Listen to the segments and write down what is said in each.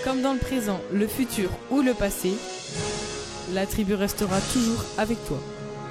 Comme dans le présent, le futur ou le passé, la tribu restera toujours avec toi.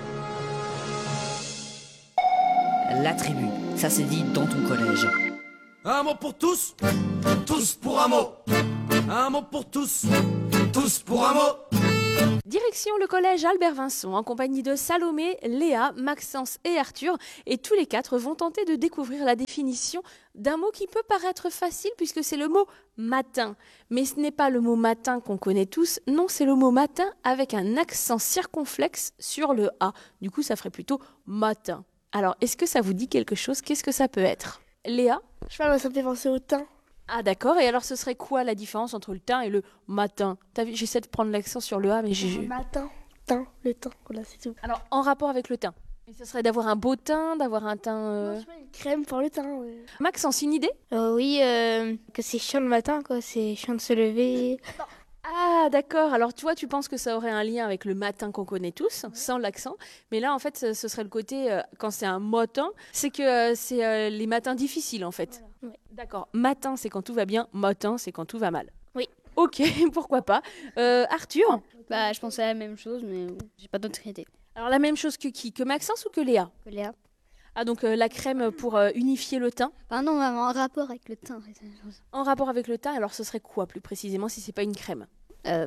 La tribu, ça s'est dit dans ton collège. Un mot pour tous, tous pour un mot. Un mot pour tous, tous pour un mot. Direction le collège Albert Vincent, en compagnie de Salomé, Léa, Maxence et Arthur. Et tous les quatre vont tenter de découvrir la définition d'un mot qui peut paraître facile puisque c'est le mot matin. Mais ce n'est pas le mot matin qu'on connaît tous, non, c'est le mot matin avec un accent circonflexe sur le A. Du coup, ça ferait plutôt matin. Alors, est-ce que ça vous dit quelque chose? Qu'est-ce que ça peut être? Léa? Je sais pas, ça me fait penser au thym. Ah d'accord, et alors ce serait quoi la différence entre le thym et le matin? T'as vu, j'essaie de prendre l'accent sur le A, mais j'ai... Le matin, thym, le thym, voilà, c'est tout. Alors, en rapport avec le thym? Mais ce serait d'avoir un beau teint, d'avoir un teint... Non, je sais pas, une crème pour le thym. Ouais. Maxence, une idée? Oui, que c'est chiant le matin, quoi. C'est chiant de se lever. Ah d'accord, alors tu vois, tu penses que ça aurait un lien avec le matin qu'on connaît tous, sans l'accent, mais là en fait ce serait le côté, quand c'est un matin, c'est que c'est les matins difficiles en fait. Voilà. Ouais. D'accord, matin c'est quand tout va bien, matin c'est quand tout va mal. Oui. Ok, pourquoi pas. Arthur? Bah, je pensais à la même chose, mais j'ai pas d'autre idée. Alors la même chose que qui? Que Maxence ou que Léa? Léa. Ah donc la crème pour unifier le teint. Bah non, maman, en rapport avec le teint. En rapport avec le teint, alors ce serait quoi plus précisément si c'est pas une crème? Je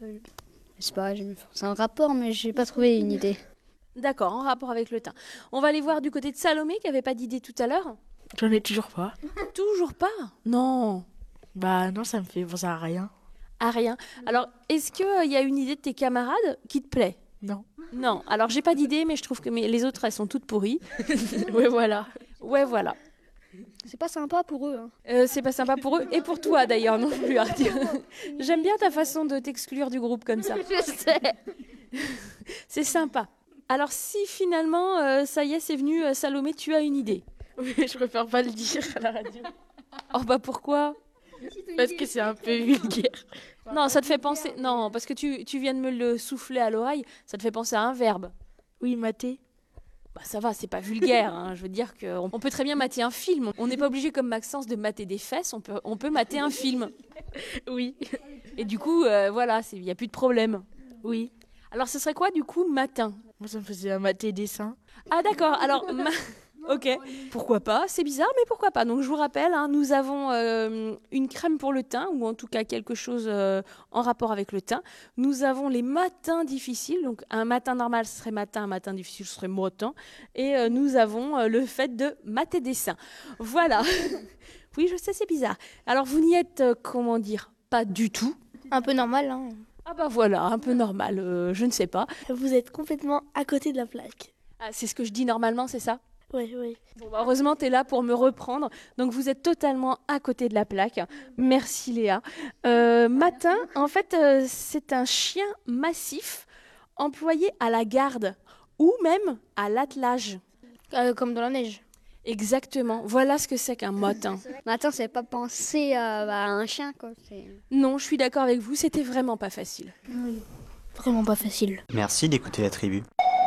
sais pas, c'est un rapport, mais j'ai pas trouvé une idée. D'accord, en rapport avec le teint. On va aller voir du côté de Salomé qui avait pas d'idée tout à l'heure. J'en ai toujours pas. Toujours pas? Non. Bah non, ça me fait penser à rien. À rien. Alors, est-ce qu'il y a une idée de tes camarades qui te plaît? Non. Non. Alors, j'ai pas d'idée, mais je trouve que les autres, elles sont toutes pourries. Ouais, voilà. Ouais, voilà. C'est pas sympa pour eux. Hein. C'est pas sympa pour eux et pour toi d'ailleurs non plus, Arthur. J'aime bien ta façon de t'exclure du groupe comme ça. Je sais. C'est sympa. Alors, si finalement, ça y est, c'est venu, Salomé, tu as une idée? Oui, je préfère pas le dire à la radio. Oh, bah pourquoi? Parce que c'est un peu vulgaire. Non, ça te fait penser... Non, parce que tu viens de me le souffler à l'oreille, ça te fait penser à un verbe. Oui, mater. Bah ça va, c'est pas vulgaire. Hein. Je veux dire qu'on peut très bien mater un film. On n'est pas obligé, comme Maxence, de mater des fesses. On peut mater un film. Oui. Et du coup, voilà, il n'y a plus de problème. Oui. Alors, ce serait quoi, du coup, matin? Moi, ça me faisait un mater des seins. Ah, d'accord. Alors, ok. Pourquoi pas? C'est bizarre, mais pourquoi pas? Donc, je vous rappelle, hein, nous avons une crème pour le teint, ou en tout cas quelque chose en rapport avec le teint. Nous avons les matins difficiles. Donc, un matin normal, ce serait matin. Un matin difficile, ce serait matin. Et nous avons le fait de mater des seins. Voilà. Oui, je sais, c'est bizarre. Alors, vous n'y êtes, comment dire, pas du tout. Un peu normal, hein. Ah bah voilà, un peu normal, je ne sais pas. Vous êtes complètement à côté de la plaque. Ah, c'est ce que je dis normalement, c'est ça? Oui, oui. Bon, bah heureusement, tu es là pour me reprendre. Donc, vous êtes totalement à côté de la plaque. Merci, Léa. Matin, en fait, c'est un chien massif employé à la garde ou même à l'attelage. Comme dans la neige. Exactement. Voilà ce que c'est qu'un matin. Matin, c'est pas penser à un chien, quoi. Non, je suis d'accord avec vous, c'était vraiment pas facile. Oui. Vraiment pas facile. Merci d'écouter la tribu.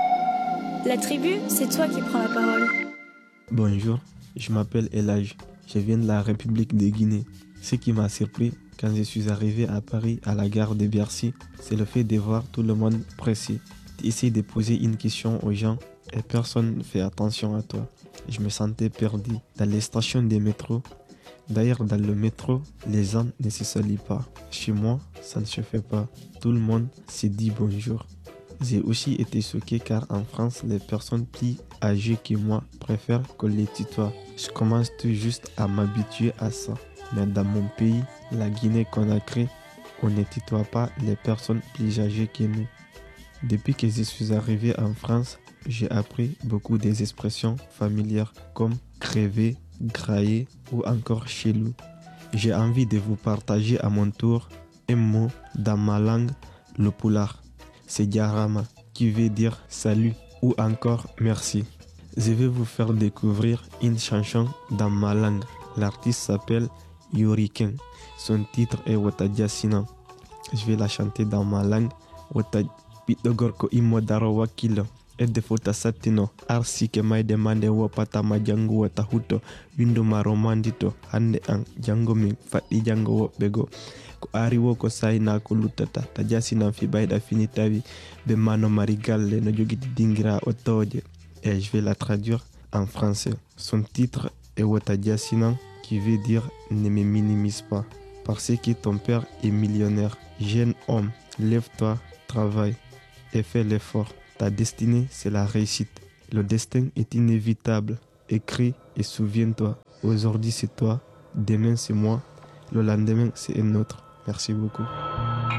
La tribu, c'est toi qui prends la parole. Bonjour, je m'appelle Elage. Je viens de la République de Guinée. Ce qui m'a surpris quand je suis arrivé à Paris à la gare de Bercy, c'est le fait de voir tout le monde pressé. Tu essaies de poser une question aux gens et personne ne fait attention à toi. Je me sentais perdu dans les stations des métros. D'ailleurs, dans le métro, les gens ne se saluent pas. Chez moi, ça ne se fait pas. Tout le monde se dit bonjour. J'ai aussi été choqué car en France, les personnes plus âgées que moi préfèrent qu'on les tutoie. Je commence tout juste à m'habituer à ça. Mais dans mon pays, la Guinée-Conakry, on ne tutoie pas les personnes plus âgées que nous. Depuis que je suis arrivé en France, j'ai appris beaucoup des expressions familières comme crever, grailler ou encore chelou. J'ai envie de vous partager à mon tour un mot dans ma langue, le poulard. C'est Yarama qui veut dire salut ou encore merci. Je vais vous faire découvrir une chanson dans ma langue. L'artiste s'appelle Yuriken. Son titre est Watadia Sinan. Je vais la chanter dans ma langue. Watad Pitogorko Imodaro Wakilo. edde fota sattino arsike mayde mande wopatama janguwo tahuto winduma romandito hande an jango min faɗɗi jango woɓɓe go ko ari wo ko sayna ko luttata ta jasinan fi bayɗa fini tawi be mano mari galle no jogiti dingira otoje. Et je vais la traduire en français. Son titre est Wota Jasinan, qui veut dire ne me minimise pas parce que ton père est millionnaire. Jeune homme, lève-toi, travaille et fais l'effort. Ta destinée, c'est la réussite. Le destin est inévitable. Écris et souviens-toi. Aujourd'hui, c'est toi. Demain, c'est moi. Le lendemain, c'est un autre. Merci beaucoup.